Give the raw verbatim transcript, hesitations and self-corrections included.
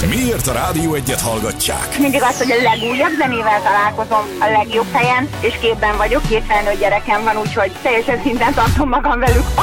Miért a Rádió Egyet hallgatják? Mindig azt, hogy a legújabb zenével találkozom a legjobb helyen, és képben vagyok, két felnőtt gyerekem van, úgyhogy teljesen szinten tartom magam velük.